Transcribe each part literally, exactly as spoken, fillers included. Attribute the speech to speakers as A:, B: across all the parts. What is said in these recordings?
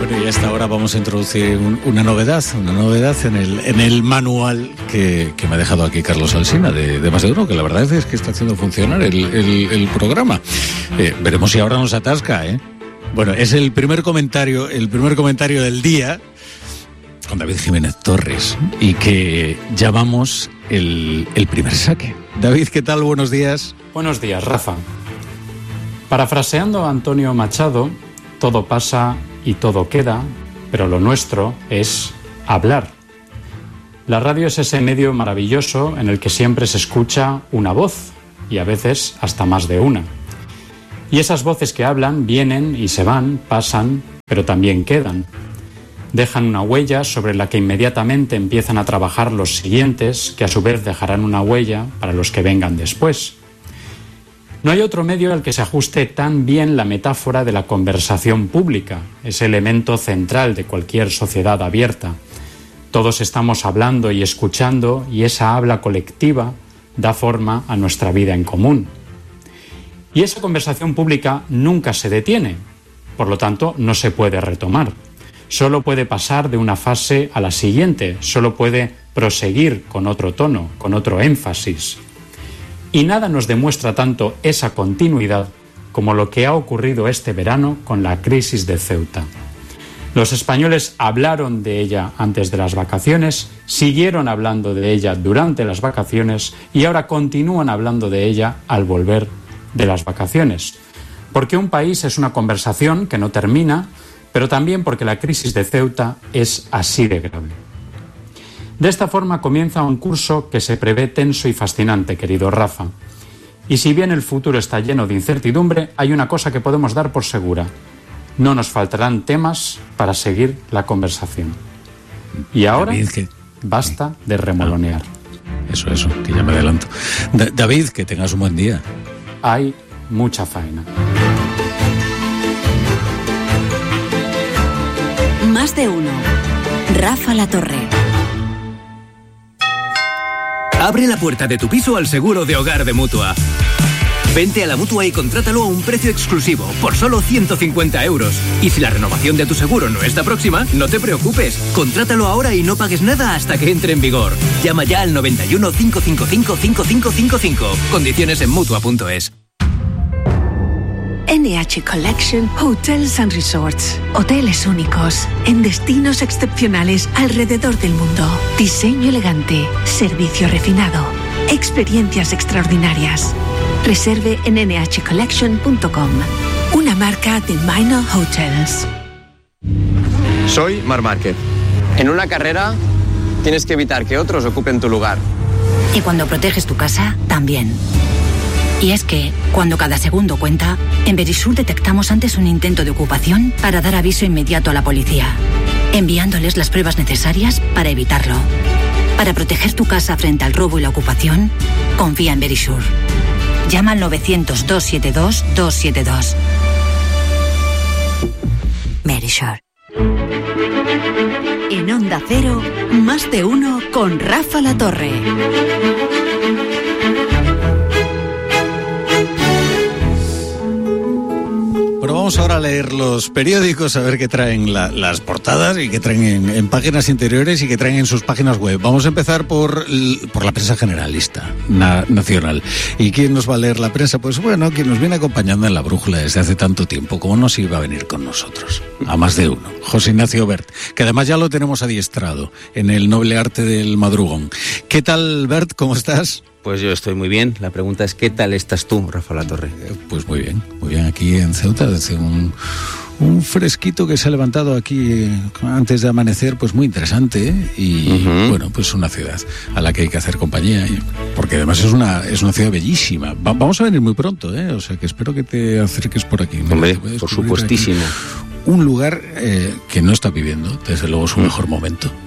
A: Bueno, y a esta hora vamos a introducir un, una novedad, una novedad en el, en el manual que, que me ha dejado aquí Carlos Alsina de, de Más de Uno, que la verdad es que está haciendo funcionar el, el, el programa. Eh, veremos si ahora nos atasca, ¿eh? Bueno, es el primer comentario, el primer comentario del día con David Jiménez Torres y que llamamos el, el primer saque. David, ¿qué tal? Buenos días.
B: Buenos días, Rafa. Parafraseando a Antonio Machado, todo pasa y todo queda, pero lo nuestro es hablar. La radio es ese medio maravilloso en el que siempre se escucha una voz, y a veces hasta más de una. Y esas voces que hablan vienen y se van, pasan, pero también quedan. Dejan una huella sobre la que inmediatamente empiezan a trabajar los siguientes, que a su vez dejarán una huella para los que vengan después. No hay otro medio al que se ajuste tan bien la metáfora de la conversación pública, ese elemento central de cualquier sociedad abierta. Todos estamos hablando y escuchando, y esa habla colectiva da forma a nuestra vida en común. Y esa conversación pública nunca se detiene, por lo tanto no se puede retomar. Solo puede pasar de una fase a la siguiente, solo puede proseguir con otro tono, con otro énfasis. Y nada nos demuestra tanto esa continuidad como lo que ha ocurrido este verano con la crisis de Ceuta. Los españoles hablaron de ella antes de las vacaciones, siguieron hablando de ella durante las vacaciones y ahora continúan hablando de ella al volver de las vacaciones. Porque un país es una conversación que no termina, pero también porque la crisis de Ceuta es así de grave. De esta forma comienza un curso que se prevé tenso y fascinante, querido Rafa. Y si bien el futuro está lleno de incertidumbre, hay una cosa que podemos dar por segura. No nos faltarán temas para seguir la conversación. Y ahora, David, que... basta de remolonear.
A: Eso, eso, que ya me adelanto. Da- David, que tengas un buen día.
B: Hay mucha faena.
C: Más de uno. Rafa La Torre.
D: Abre la puerta de tu piso al seguro de hogar de Mutua. Vente a la Mutua y contrátalo a un precio exclusivo, por solo ciento cincuenta euros. Y si la renovación de tu seguro no está próxima, no te preocupes. Contrátalo ahora y no pagues nada hasta que entre en vigor. Llama ya al noventa y uno, cinco cinco cinco, cinco cinco cinco cinco. Condiciones en Mutua punto es.
E: N H Collection Hotels and Resorts. Hoteles únicos, en destinos excepcionales alrededor del mundo. Diseño elegante, servicio refinado, experiencias extraordinarias. Reserve en ene hache collection punto com, una marca de Minor Hotels.
F: Soy Marc Márquez. En una carrera tienes que evitar que otros ocupen tu lugar.
G: Y cuando proteges tu casa, también. Y es que, cuando cada segundo cuenta, en Verisur detectamos antes un intento de ocupación para dar aviso inmediato a la policía, enviándoles las pruebas necesarias para evitarlo. Para proteger tu casa frente al robo y la ocupación, confía en Verisur. Llama al novecientos, doscientos setenta y dos, doscientos setenta y dos. Verisur.
C: En Onda Cero, Más de Uno con Rafa La Torre.
A: Bueno, vamos ahora a leer los periódicos, a ver qué traen la, las portadas y qué traen en, en páginas interiores y qué traen en sus páginas web. Vamos a empezar por, por la prensa generalista na, nacional. ¿Y quién nos va a leer la prensa? Pues bueno, quien nos viene acompañando en la brújula desde hace tanto tiempo, ¿cómo nos iba a venir con nosotros? A Más de Uno. José Ignacio Bert, que además ya lo tenemos adiestrado en el noble arte del madrugón. ¿Qué tal, Bert? ¿Cómo estás?
H: Pues yo estoy muy bien. La pregunta es, ¿qué tal estás tú, Rafa La Torre?
A: Pues muy bien, muy bien. Aquí en Ceuta, desde un, un fresquito que se ha levantado aquí antes de amanecer, pues muy interesante, ¿eh? Y uh-huh. Bueno, pues una ciudad a la que hay que hacer compañía, porque además es una es una ciudad bellísima. Va, vamos a venir muy pronto, ¿eh? O sea que espero que te acerques por aquí.
H: Hombre, por supuestísimo.
A: Un lugar eh, que no está viviendo, desde luego, su mejor momento.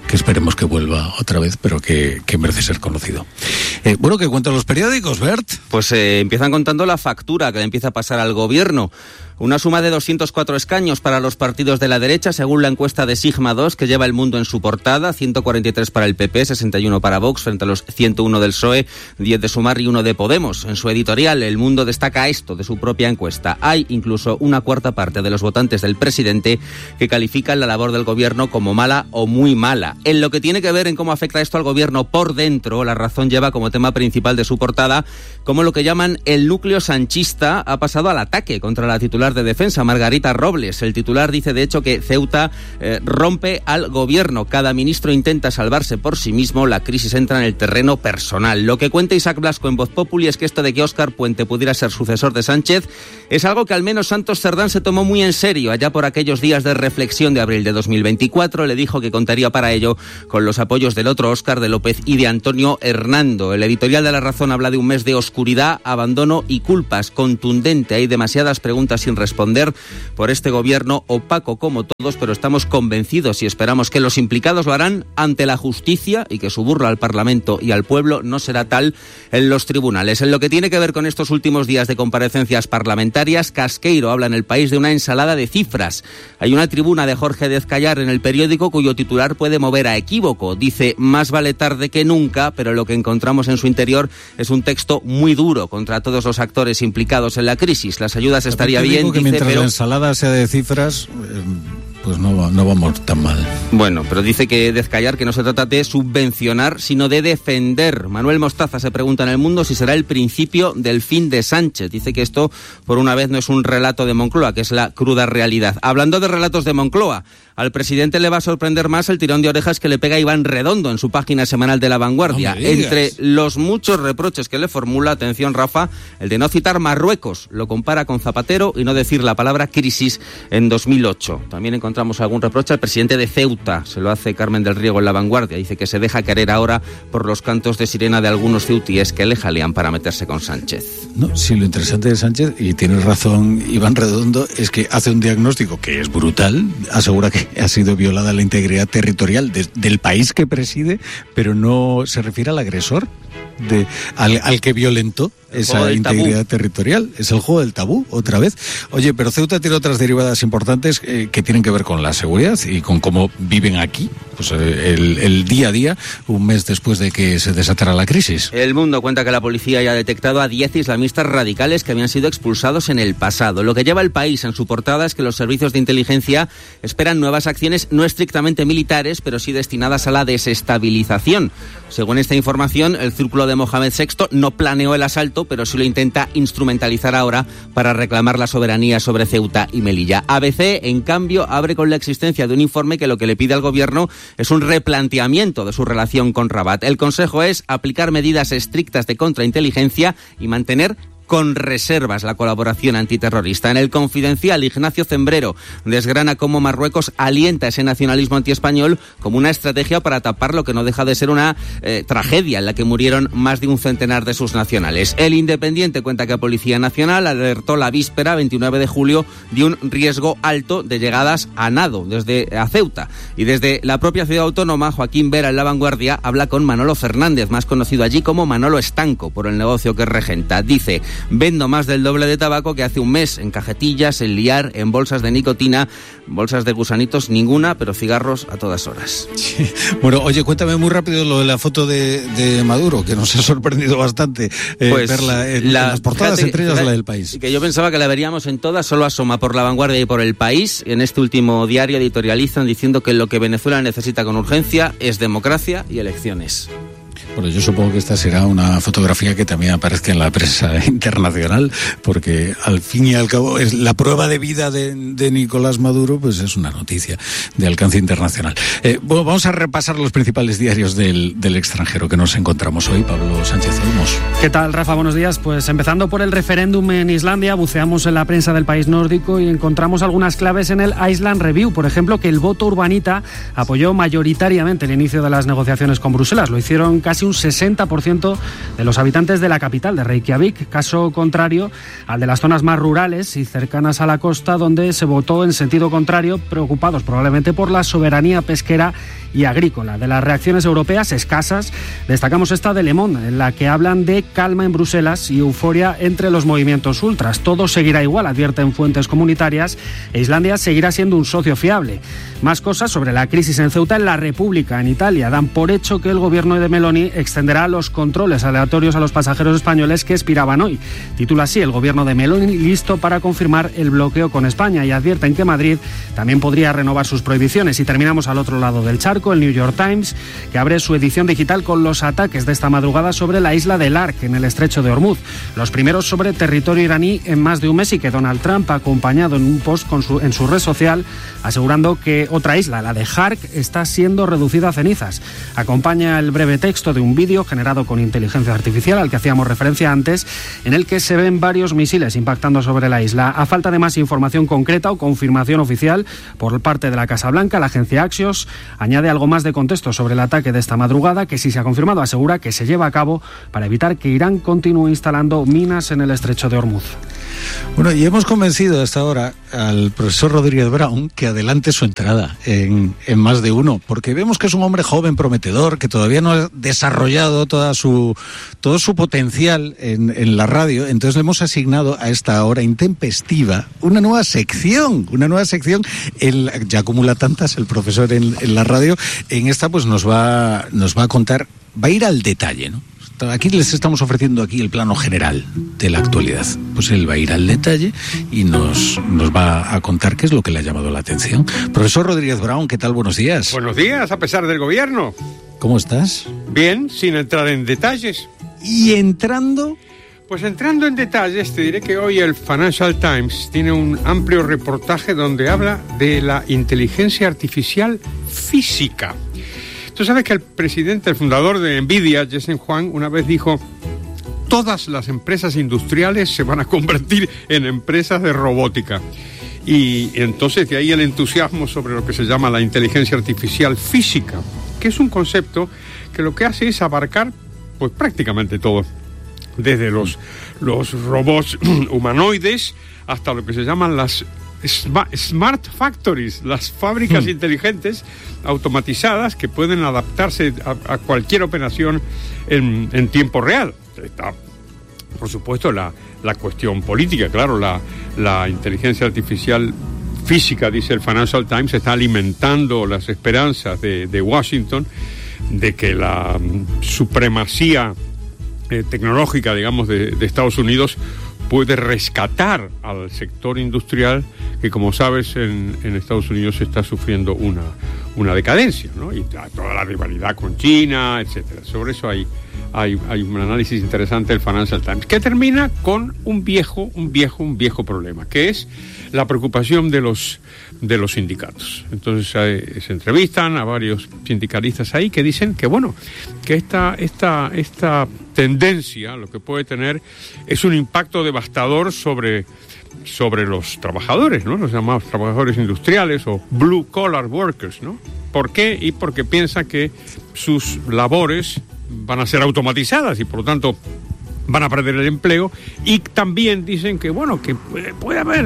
A: que esperemos que vuelva otra vez, pero que, que merece ser conocido. Eh, bueno, ¿qué cuentan los periódicos, Bert?
H: Pues eh, empiezan contando la factura que le empieza a pasar al gobierno. Una suma de doscientos cuatro escaños para los partidos de la derecha, según la encuesta de Sigma dos, que lleva El Mundo en su portada, ciento cuarenta y tres para el P P, sesenta y uno para Vox, frente a los ciento uno del P S O E, diez de Sumar y uno de Podemos. En su editorial, El Mundo destaca esto de su propia encuesta. Hay incluso una cuarta parte de los votantes del presidente que califican la labor del gobierno como mala o muy mala. En lo que tiene que ver en cómo afecta esto al gobierno por dentro, La Razón lleva como tema principal de su portada cómo lo que llaman el núcleo sanchista ha pasado al ataque contra la titular de defensa, Margarita Robles. El titular dice de hecho que Ceuta eh, rompe al gobierno. Cada ministro intenta salvarse por sí mismo. La crisis entra en el terreno personal. Lo que cuenta Isaac Blasco en Voz Populi es que esto de que Óscar Puente pudiera ser sucesor de Sánchez es algo que al menos Santos Cerdán se tomó muy en serio. Allá por aquellos días de reflexión de abril de dos mil veinticuatro le dijo que contaría para ello con los apoyos del otro Óscar, de López y de Antonio Hernando. El editorial de La Razón habla de un mes de oscuridad, abandono y culpas. Contundente. Hay demasiadas preguntas sin responder por este gobierno opaco como todos, pero estamos convencidos y esperamos que los implicados lo harán ante la justicia y que su burla al Parlamento y al pueblo no será tal en los tribunales. En lo que tiene que ver con estos últimos días de comparecencias parlamentarias, Casqueiro habla en El País de una ensalada de cifras. Hay una tribuna de Jorge Dezcayar en el periódico cuyo titular puede mover a equívoco. Dice, más vale tarde que nunca, pero lo que encontramos en su interior es un texto muy duro contra todos los actores implicados en la crisis. Las ayudas estaría bien, dice,
A: mientras
H: pero
A: la ensalada sea de cifras, eh, pues no, no vamos tan mal.
H: Bueno, pero dice que Dezcayar que no se trata de subvencionar, sino de defender. Manuel Mostaza se pregunta en El Mundo si será el principio del fin de Sánchez. Dice que esto, por una vez, no es un relato de Moncloa, que es la cruda realidad. Hablando de relatos de Moncloa, al presidente le va a sorprender más el tirón de orejas que le pega Iván Redondo en su página semanal de La Vanguardia.
A: No me digas.
H: Entre los muchos reproches que le formula, atención Rafa, el de no citar Marruecos. Lo compara con Zapatero y no decir la palabra crisis en dos mil ocho. También encontramos algún reproche al presidente de Ceuta. Se lo hace Carmen del Riego en La Vanguardia. Dice que se deja querer ahora por los cantos de sirena de algunos ceutíes que le jalean para meterse con Sánchez.
A: No, sí, lo interesante de Sánchez, y tienes razón Iván Redondo, es que hace un diagnóstico que es brutal, asegura que ha sido violada la integridad territorial de, del país que preside, pero no se refiere al agresor, de, al, al que violentó esa integridad tabú. territorial. Es el juego del tabú, otra vez. Oye, pero Ceuta tiene otras derivadas importantes eh, que tienen que ver con la seguridad y con cómo viven aquí, pues eh, el, el día a día, un mes después de que se desatara la crisis.
H: El Mundo cuenta que la policía ya ha detectado a diez islamistas radicales que habían sido expulsados en el pasado. Lo que lleva El País en su portada es que los servicios de inteligencia esperan nuevas acciones no estrictamente militares, pero sí destinadas a la desestabilización. Según esta información, el círculo de Mohamed sexto no planeó el asalto, pero sí lo intenta instrumentalizar ahora para reclamar la soberanía sobre Ceuta y Melilla. A B C, en cambio, abre con la existencia de un informe que lo que le pide al gobierno es un replanteamiento de su relación con Rabat. El consejo es aplicar medidas estrictas de contrainteligencia y mantener con reservas la colaboración antiterrorista. En El Confidencial, Ignacio Zembrero desgrana cómo Marruecos alienta ese nacionalismo antiespañol como una estrategia para tapar lo que no deja de ser una eh, tragedia en la que murieron más de un centenar de sus nacionales. El Independiente cuenta que Policía Nacional alertó la víspera, veintinueve de julio, de un riesgo alto de llegadas a nado desde a Ceuta. Y desde la propia ciudad autónoma, Joaquín Vera en La Vanguardia habla con Manolo Fernández, más conocido allí como Manolo Estanco, por el negocio que regenta. Dice: vendo más del doble de tabaco que hace un mes, en cajetillas, en liar, en bolsas de nicotina, bolsas de gusanitos, ninguna, pero cigarros a todas horas.
A: Sí. Bueno, oye, cuéntame muy rápido lo de la foto de, de Maduro, que nos ha sorprendido bastante eh,
H: pues
A: verla en,
H: la,
A: en las portadas,
H: fíjate,
A: entre ellas
H: fíjate,
A: la del País.
H: Que yo pensaba que la veríamos en todas, solo asoma por La Vanguardia y por El País. En este último diario editorializan diciendo que lo que Venezuela necesita con urgencia es democracia y elecciones.
A: Bueno, yo supongo que esta será una fotografía que también aparezca en la prensa internacional, porque al fin y al cabo es la prueba de vida de, de Nicolás Maduro, pues es una noticia de alcance internacional. Eh, bueno, vamos a repasar los principales diarios del, del extranjero que nos encontramos hoy. Pablo Sánchez Olmos.
I: ¿Qué tal, Rafa? Buenos días. Pues empezando por el referéndum en Islandia, buceamos en la prensa del país nórdico y encontramos algunas claves en el Iceland Review. Por ejemplo, que el voto urbanita apoyó mayoritariamente el inicio de las negociaciones con Bruselas. Lo hicieron casi casi un sesenta por ciento de los habitantes de la capital, de Reykjavik, caso contrario al de las zonas más rurales y cercanas a la costa, donde se votó en sentido contrario, preocupados probablemente por la soberanía pesquera y agrícola. De las reacciones europeas escasas, destacamos esta de Le Monde, en la que hablan de calma en Bruselas y euforia entre los movimientos ultras. Todo seguirá igual, advierten fuentes comunitarias, e Islandia seguirá siendo un socio fiable. Más cosas sobre la crisis en Ceuta. En La República, en Italia, dan por hecho que el gobierno de Meloni extenderá los controles aleatorios a los pasajeros españoles que expiraban hoy. Titula así: el gobierno de Meloni listo para confirmar el bloqueo con España, y advierten que Madrid también podría renovar sus prohibiciones. Y terminamos al otro lado del charco, el New York Times, que abre su edición digital con los ataques de esta madrugada sobre la isla de Lark, en el estrecho de Hormuz. Los primeros sobre territorio iraní en más de un mes, y que Donald Trump ha acompañado en un post con su, en su red social, asegurando que otra isla, la de Hark, está siendo reducida a cenizas. Acompaña el breve texto de un vídeo generado con inteligencia artificial al que hacíamos referencia antes, en el que se ven varios misiles impactando sobre la isla. A falta de más información concreta o confirmación oficial por parte de la Casa Blanca, la agencia Axios añade algo más de contexto sobre el ataque de esta madrugada, que si se ha confirmado asegura que se lleva a cabo para evitar que Irán continúe instalando minas en el estrecho de Hormuz.
A: Bueno, y hemos convencido hasta ahora al profesor Rodríguez Brown que adelante su entrada en, en Más de Uno, porque vemos que es un hombre joven, prometedor, que todavía no ha desarrollado toda su, todo su potencial en, en la radio. Entonces le hemos asignado a esta hora intempestiva una nueva sección, una nueva sección, el, ya acumula tantas el profesor en, en la radio. En esta pues nos va, nos va a contar, va a ir al detalle, ¿no? Aquí les estamos ofreciendo aquí el plano general de la actualidad. Pues él va a ir al detalle y nos, nos va a contar qué es lo que le ha llamado la atención. Profesor Rodríguez Brown, ¿qué tal? Buenos días.
J: Buenos días, a pesar del gobierno.
A: ¿Cómo estás?
J: Bien, sin entrar en detalles.
A: ¿Y entrando?
J: Pues entrando en detalles, te diré que hoy el Financial Times tiene un amplio reportaje donde habla de la inteligencia artificial física. Tú sabes que el presidente, el fundador de Nvidia, Jensen Huang, una vez dijo: todas las empresas industriales se van a convertir en empresas de robótica. Y entonces de ahí el entusiasmo sobre lo que se llama la inteligencia artificial física, que es un concepto que lo que hace es abarcar pues prácticamente todo, desde los, los robots humanoides hasta lo que se llaman las Smart Factories, las fábricas inteligentes automatizadas que pueden adaptarse a, a cualquier operación en, en tiempo real. Está, por supuesto, la, la cuestión política. Claro, la, la inteligencia artificial física, dice el Financial Times, está alimentando las esperanzas de, de Washington de que la um, supremacía eh, tecnológica, digamos, de, de Estados Unidos puede rescatar al sector industrial que, como sabes, en, en Estados Unidos está sufriendo una, una decadencia, ¿no? Y toda la rivalidad con China, etcétera. Sobre eso hay, hay, hay un análisis interesante del Financial Times, que termina con un viejo, un viejo, un viejo problema, que es la preocupación de los, de los sindicatos. Entonces eh, se entrevistan a varios sindicalistas ahí que dicen que, bueno, que esta, esta, esta tendencia lo que puede tener es un impacto devastador sobre, sobre los trabajadores, ¿no? Los llamados trabajadores industriales o blue collar workers, ¿no? ¿Por qué? Y porque piensa que sus labores van a ser automatizadas y por lo tanto van a perder el empleo, y también dicen que, bueno, que puede haber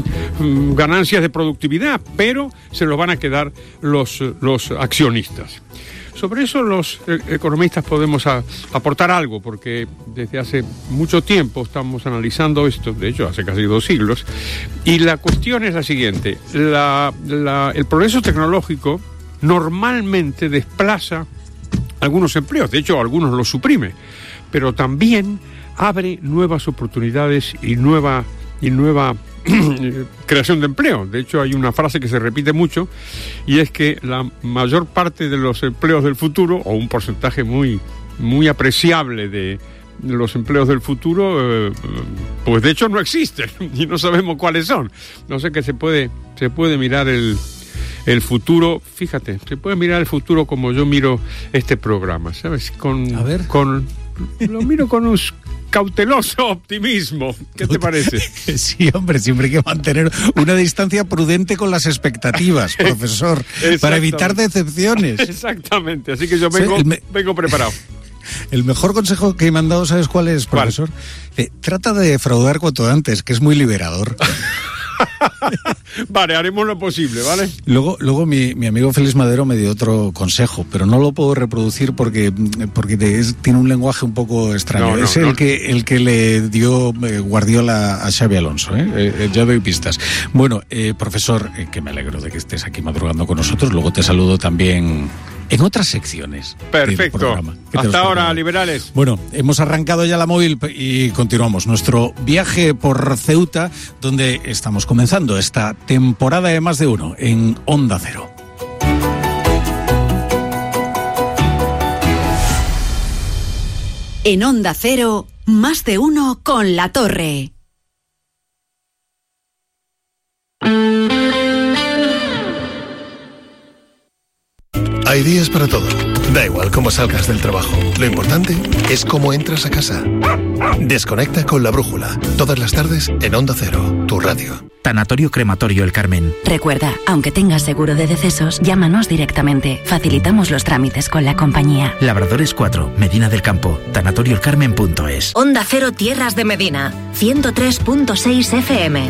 J: mm, ganancias de productividad, pero se lo van a quedar los, los accionistas. Sobre eso los economistas podemos a, aportar algo, porque desde hace mucho tiempo estamos analizando esto, de hecho hace casi dos siglos, y la cuestión es la siguiente: la, la, el progreso tecnológico normalmente desplaza algunos empleos, de hecho algunos los suprime, pero también abre nuevas oportunidades y nueva, y nueva creación de empleo. De hecho, hay una frase que se repite mucho, y es que la mayor parte de los empleos del futuro, o un porcentaje muy, muy apreciable de los empleos del futuro, eh, pues de hecho no existen y no sabemos cuáles son. No sé, que se puede, se puede mirar el, el futuro, fíjate, se puede mirar el futuro como yo miro este programa, ¿sabes? Con, A ver. con lo miro con un cauteloso optimismo. ¿Qué te parece?
A: Sí, hombre, siempre hay que mantener una distancia prudente con las expectativas, profesor, para evitar decepciones.
J: Exactamente, así que yo vengo, sí, me... vengo preparado.
A: El mejor consejo que me han dado, ¿sabes cuál es, profesor? ¿Cuál? Eh, trata de defraudar cuanto antes, que es muy liberador.
J: Vale, haremos lo posible, ¿vale?
A: Luego, luego mi, mi amigo Félix Madero me dio otro consejo, pero no lo puedo reproducir porque, porque es, tiene un lenguaje un poco extraño. No, no, es el, no. que, el que le dio eh, Guardiola a Xabi Alonso, ¿eh? Eh, ya doy pistas. Bueno, eh, profesor, eh, que me alegro de que estés aquí madrugando con nosotros. Luego te saludo también en otras secciones.
J: Perfecto. Hasta ahora, liberales.
A: Bueno, hemos arrancado ya la móvil y continuamos nuestro viaje por Ceuta, donde estamos comenzando esta temporada de Más de Uno en Onda Cero.
C: En Onda Cero, Más de Uno con La Torre.
K: Hay días para todo. Da igual cómo salgas del trabajo. Lo importante es cómo entras a casa. Desconecta con La Brújula. Todas las tardes en Onda Cero, tu radio.
L: Tanatorio Crematorio El Carmen.
G: Recuerda, aunque tengas seguro de decesos, llámanos directamente. Facilitamos los trámites con la compañía.
L: Labradores cuatro, Medina del Campo. Tanatorio el carmen punto es.
M: Onda Cero Tierras de Medina. ciento tres punto seis F M.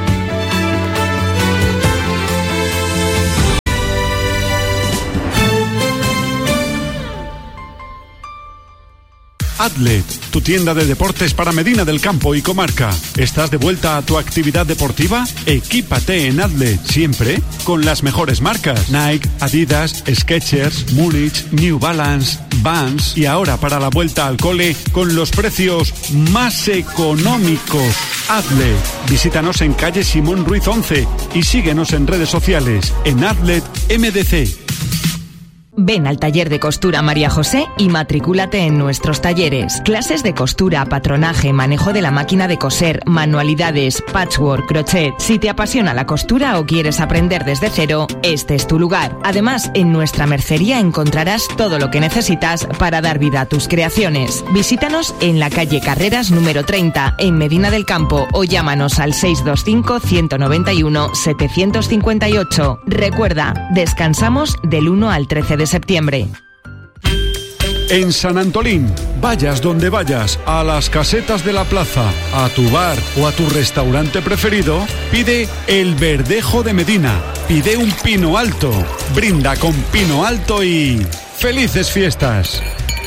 N: Adlet, tu tienda de deportes para Medina del Campo y comarca. ¿Estás de vuelta a tu actividad deportiva? Equípate en Adlet, siempre con las mejores marcas. Nike, Adidas, Skechers, Múnich, New Balance, Vans y ahora para la vuelta al cole con los precios más económicos. Adlet, visítanos en calle Simón Ruiz once y síguenos en redes sociales en Adlet M D C.
O: Ven al taller de costura María José y matricúlate en nuestros talleres. Clases de costura, patronaje, manejo de la máquina de coser, manualidades, patchwork, crochet. Si te apasiona la costura o quieres aprender desde cero, este es tu lugar. Además, en nuestra mercería encontrarás todo lo que necesitas para dar vida a tus creaciones. Visítanos en la calle Carreras número treinta, en Medina del Campo, o llámanos al seis dos cinco, uno nueve uno, siete cinco ocho. Recuerda, descansamos del uno al trece de septiembre.
N: En San Antolín, vayas donde vayas, a las casetas de la plaza, a tu bar o a tu restaurante preferido, pide el Verdejo de Medina, pide un pino alto, brinda con pino alto y ¡felices fiestas!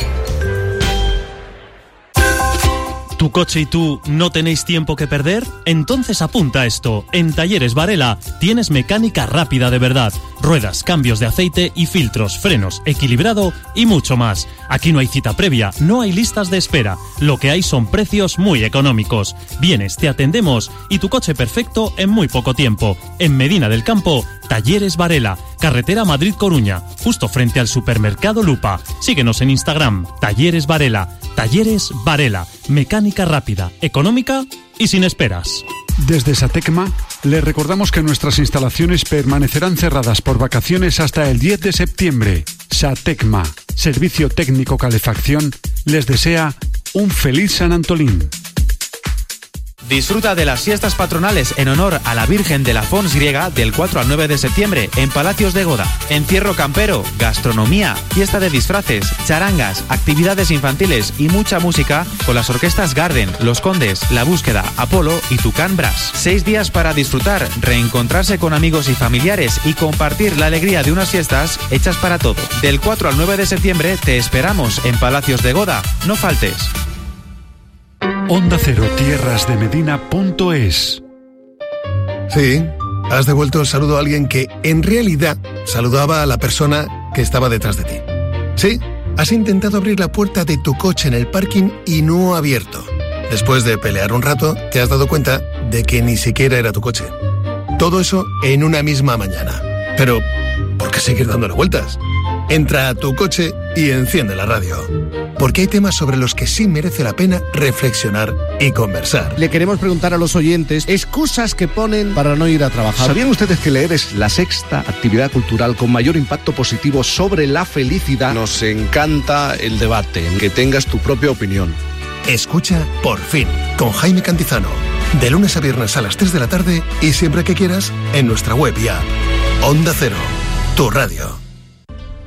P: ¿Tu coche y tú no tenéis tiempo que perder? Entonces apunta a esto. En Talleres Varela tienes mecánica rápida de verdad. Ruedas, cambios de aceite y filtros, frenos, equilibrado y mucho más. Aquí no hay cita previa, no hay listas de espera. Lo que hay son precios muy económicos. Vienes, te atendemos y tu coche perfecto en muy poco tiempo. En Medina del Campo, Talleres Varela, carretera Madrid-Coruña, justo frente al supermercado Lupa. Síguenos en Instagram, Talleres Varela. Talleres Varela, mecánica rápida, económica y sin esperas.
N: Desde Satecma, les recordamos que nuestras instalaciones permanecerán cerradas por vacaciones hasta el diez de septiembre. Satecma, Servicio Técnico Calefacción, les desea un feliz San Antolín.
Q: Disfruta de las fiestas patronales en honor a la Virgen de la Fons Griega del cuatro al nueve de septiembre en Palacios de Goda. Encierro campero, gastronomía, fiesta de disfraces, charangas, actividades infantiles y mucha música con las orquestas Garden, Los Condes, La Búsqueda, Apolo y Tucán Brass. Seis días para disfrutar, reencontrarse con amigos y familiares y compartir la alegría de unas fiestas hechas para todo. Del cuatro al nueve de septiembre te esperamos en Palacios de Goda. No faltes.
N: Onda Cero Tierras de Medina punto es.
K: Sí, has devuelto el saludo a alguien que en realidad saludaba a la persona que estaba detrás de ti. Sí, has intentado abrir la puerta de tu coche en el parking y no ha abierto. Después de pelear un rato, te has dado cuenta de que ni siquiera era tu coche. Todo eso en una misma mañana. Pero, ¿por qué seguir dándole vueltas? Entra a tu coche y enciende la radio. Porque hay temas sobre los que sí merece la pena reflexionar y conversar.
R: Le queremos preguntar a los oyentes excusas que ponen para no ir a trabajar.
S: ¿Sabían ustedes que leer es la sexta actividad cultural con mayor impacto positivo sobre la felicidad?
R: Nos encanta el debate, que tengas tu propia opinión.
K: Escucha Por Fin, con Jaime Cantizano. De lunes a viernes a las tres de la tarde y siempre que quieras en nuestra web y app. Onda Cero, tu radio.